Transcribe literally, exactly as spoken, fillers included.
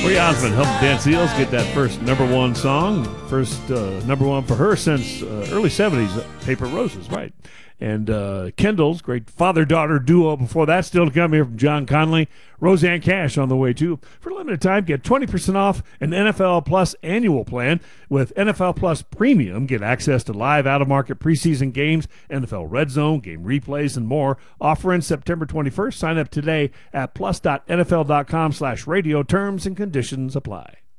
Marie Osmond helped Dan Seals get that first number one song, first uh, number one for her since uh, early seventies, Paper Roses, right. And uh, Kendall's great father-daughter duo before that, still to come here from John Conley. Roseanne Cash on the way, too. For a limited time, get twenty percent off an N F L Plus annual plan. With N F L Plus Premium, get access to live out-of-market preseason games, N F L Red Zone, game replays, and more. Offer ends September twenty-first. Sign up today at plus.nfl.com slash radio. Terms and conditions apply.